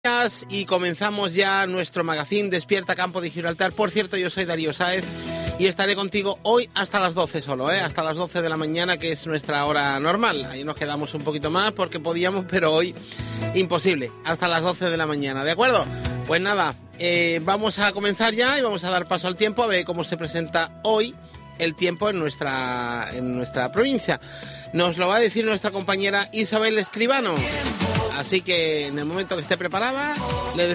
Y comenzamos ya nuestro magazine Despierta Campo de Gibraltar. Por cierto, yo soy Darío Sáez y estaré contigo hoy hasta las 12 solo, hasta las 12 de la mañana, que es nuestra hora normal. Ahí nos quedamos un poquito más porque podíamos, pero hoy imposible, hasta las 12 de la mañana, ¿de acuerdo? Pues nada, vamos a comenzar ya y vamos a dar paso al tiempo a ver cómo se presenta hoy el tiempo en nuestra provincia. Nos lo va a decir nuestra compañera Isabel Escribano. Así que en el momento que esté preparada, le